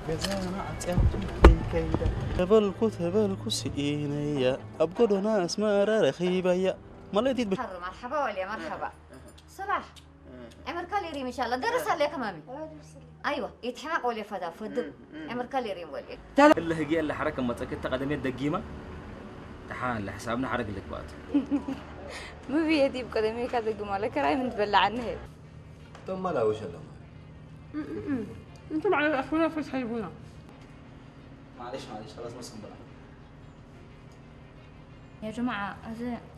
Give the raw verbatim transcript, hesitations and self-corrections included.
جزانا عتيمتم علي كيدا تبلكو تبلكو سئينيا أبقدو ناس ما رخيبيا ما لقيت بش مرحبا وليا مرحبا صباح عمر كاليري ان شاء الله درس عليك مامي ايوه يتحمق ولي فدا فدب عمر كاليري ولي اللي هي اللي حركه ما تسكت قدمي الدقيمه تعال حسابنا حرق لك بقى ما بيدي بقدمي كذا جمال كراي من تبلع عنها ثم لا وش لهم انتم على اخونا فاش حيبونا معلش معلش خلاص ما صنبرا يا جماعه هذا